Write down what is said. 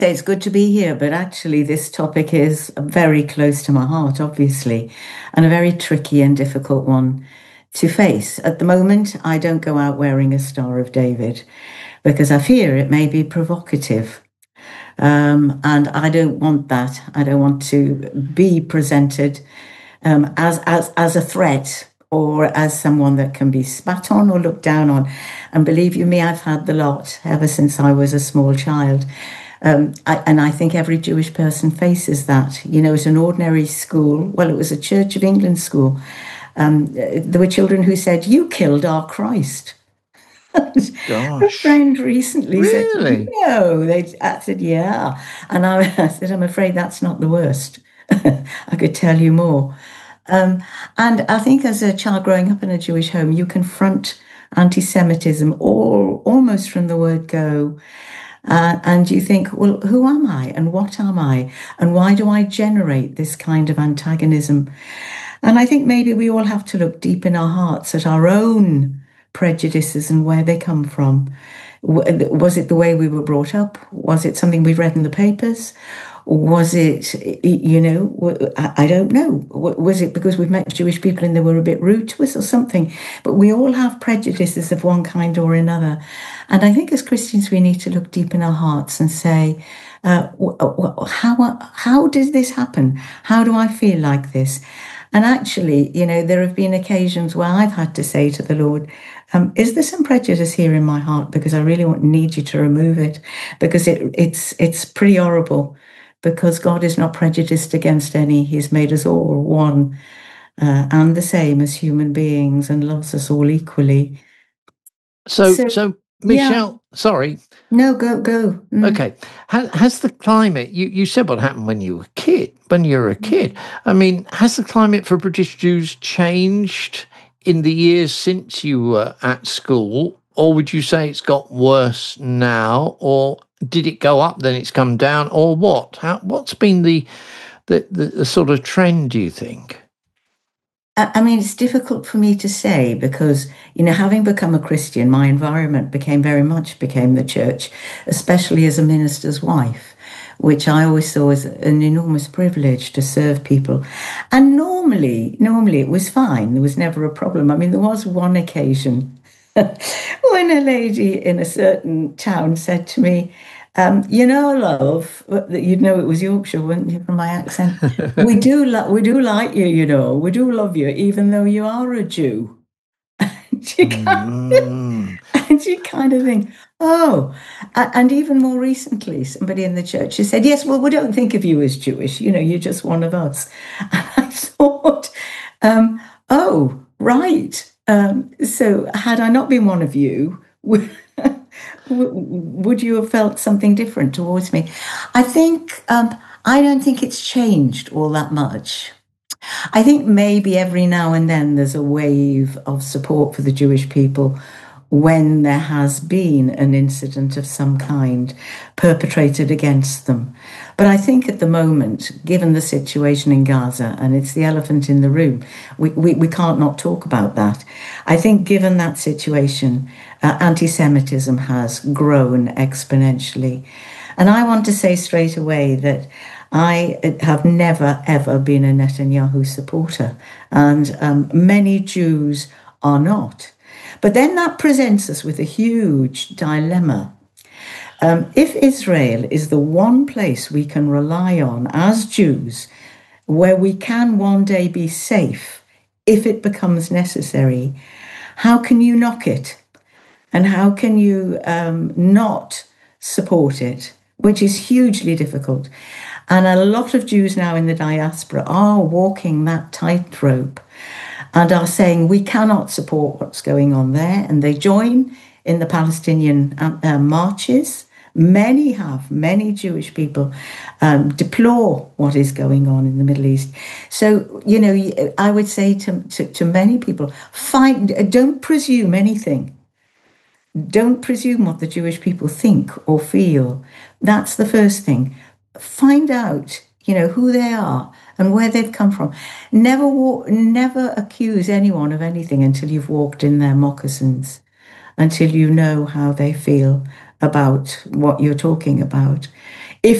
It's good to be here, but actually, this topic is very close to my heart, obviously, and a very tricky and difficult one to face. At the moment, I don't go out wearing a Star of David because I fear it may be provocative. And I don't want that. I don't want to be presented as a threat or as someone that can be spat on or looked down on. And believe you me, I've had the lot ever since I was a small child. And I think every Jewish person faces that. You know, it's an ordinary school. Well, it was a Church of England school. There were children who said, "You killed our Christ." A Gosh, friend recently said, really? "No." I said, "Yeah." And I said, "I'm afraid that's not the worst. I could tell you more." And I think as a child growing up in a Jewish home, you confront anti-Semitism almost from the word go. And you think, well, who am I and what am I? And why do I generate this kind of antagonism? And I think maybe we all have to look deep in our hearts at our own prejudices and where they come from. Was it the way we were brought up? Was it something we read in the papers? Was it, I don't know. Was it because we've met Jewish people and they were a bit rude to us or something? But we all have prejudices of one kind or another. And I think as Christians, we need to look deep in our hearts and say, how did this happen? How do I feel like this? And actually, there have been occasions where I've had to say to the Lord, is there some prejudice here in my heart? Because I really need you to remove it, because it's pretty horrible. Because God is not prejudiced against any. He's made us all one and the same as human beings and loves us all equally. So Yeah, Michelle, sorry. no, go. Okay. Has the climate, you said what happened when you were a kid. I mean, has the climate for British Jews changed in the years since you were at school? Or would you say it's got worse now? Or did it go up, then it's come down? Or what? What's been the sort of trend, do you think? I mean, it's difficult for me to say because, having become a Christian, my environment became the church, especially as a minister's wife, which I always saw as an enormous privilege to serve people. And normally it was fine. There was never a problem. I mean, there was one occasion when a lady in a certain town said to me, love, that you'd know it was Yorkshire, wouldn't you, from my accent? We do like you, we do love you, even though you are a Jew. And you kind Mm. and you kind of think, oh, and even more recently, somebody in the church has said, yes, well, we don't think of you as Jewish, you're just one of us. And I thought, oh, right. So had I not been one of you, would you have felt something different towards me? I think, I don't think it's changed all that much. I think maybe every now and then there's a wave of support for the Jewish people when there has been an incident of some kind perpetrated against them. But I think at the moment, given the situation in Gaza, and it's the elephant in the room, we can't not talk about that. I think given that situation, anti-Semitism has grown exponentially. And I want to say straight away that I have never, ever been a Netanyahu supporter, and many Jews are not. But then that presents us with a huge dilemma. If Israel is the one place we can rely on as Jews, where we can one day be safe if it becomes necessary, how can you knock it? And how can you not support it, which is hugely difficult? And a lot of Jews now in the diaspora are walking that tightrope and are saying we cannot support what's going on there. And they join in the Palestinian marches. Many Jewish people deplore what is going on in the Middle East. So, I would say to many people, don't presume anything. Don't presume what the Jewish people think or feel. That's the first thing. Find out, who they are and where they've come from. Never accuse anyone of anything until you've walked in their moccasins, until you know how they feel about what you're talking about.